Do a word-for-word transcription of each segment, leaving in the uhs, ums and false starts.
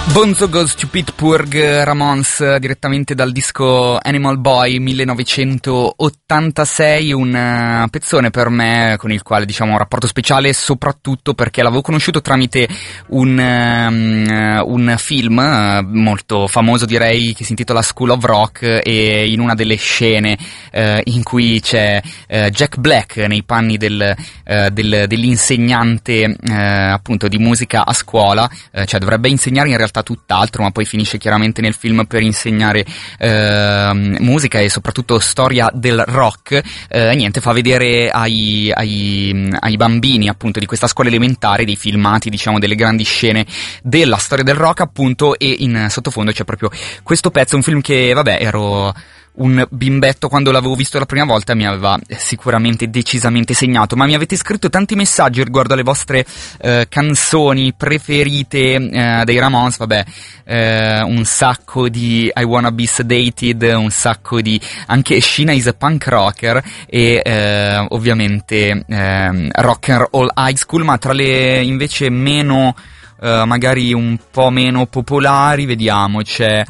Bonzo Goes to Pittsburgh, Ramones, direttamente dal disco Animal Boy millenovecentottantasei, un uh, pezzone per me con il quale diciamo un rapporto speciale, soprattutto perché l'avevo conosciuto tramite un, um, un film uh, molto famoso, direi, che si intitola School of Rock, e in una delle scene uh, in cui c'è uh, Jack Black nei panni del, uh, del, dell'insegnante uh, appunto di musica a scuola, uh, cioè dovrebbe insegnare in realtà tutt'altro, ma poi finisce chiaramente nel film per insegnare eh, musica e soprattutto storia del rock. Eh, niente, fa vedere ai, ai, ai bambini appunto di questa scuola elementare dei filmati, diciamo, delle grandi scene della storia del rock appunto, e in sottofondo c'è proprio questo pezzo, un film che vabbè ero un bimbetto quando l'avevo visto la prima volta, mi aveva sicuramente decisamente segnato. Ma mi avete scritto tanti messaggi riguardo alle vostre eh, canzoni preferite eh, dei Ramones, vabbè, eh, un sacco di I Wanna Be Sedated, un sacco di anche Sheena is a Punk Rocker e eh, ovviamente eh, Rock and Roll High School, ma tra le invece meno eh, magari un po' meno popolari, vediamo, c'è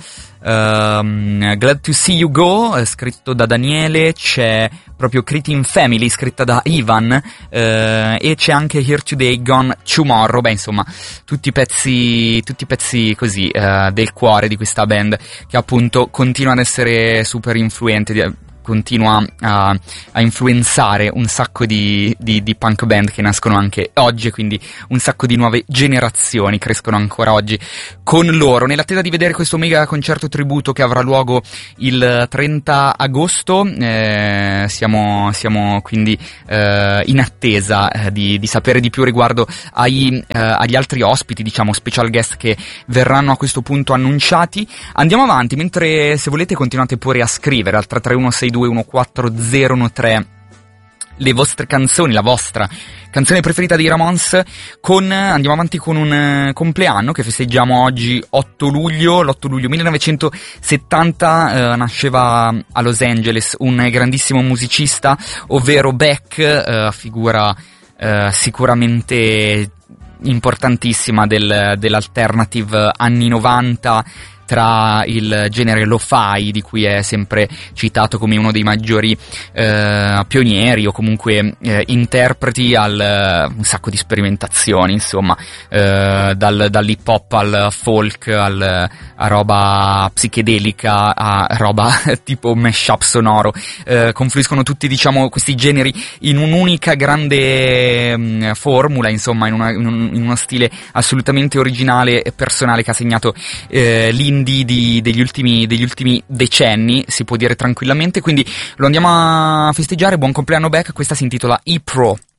Um, Glad to See You Go, eh, scritto da Daniele, c'è proprio Cretin Family, scritta da Ivan, eh, e c'è anche Here Today, Gone Tomorrow. Beh, insomma, tutti i pezzi, tutti i pezzi così, eh, del cuore di questa band, che appunto continua ad essere super influente, continua a, a influenzare un sacco di, di, di punk band che nascono anche oggi, e quindi un sacco di nuove generazioni crescono ancora oggi con loro. Nell'attesa di vedere questo mega concerto tributo che avrà luogo il trenta agosto, eh, siamo, siamo quindi eh, in attesa eh, di, di sapere di più riguardo ai, eh, agli altri ospiti, diciamo special guest, che verranno a questo punto annunciati. Andiamo avanti, mentre se volete continuate pure a scrivere al tre tre uno sei due uno quattro zero uno tre le vostre canzoni, la vostra canzone preferita dei Ramones. Con, andiamo avanti con un uh, compleanno che festeggiamo oggi, otto luglio. L'otto luglio millenovecentosettanta uh, nasceva a Los Angeles un grandissimo musicista, ovvero Beck, uh, figura uh, sicuramente importantissima del, dell'alternative anni novanta, tra il genere lo-fi, di cui è sempre citato come uno dei maggiori eh, pionieri o comunque eh, interpreti, al uh, un sacco di sperimentazioni, insomma, eh, dal, dall'hip hop al folk, al, a roba psichedelica, a roba tipo mashup sonoro, eh, confluiscono tutti, diciamo, questi generi in un'unica grande mh, formula, insomma, in, una, in, un, in uno stile assolutamente originale e personale che ha segnato eh, l'indie Di, degli ultimi degli ultimi decenni, si può dire tranquillamente. Quindi lo andiamo a festeggiare. Buon compleanno Beck, questa si intitola E-Pro.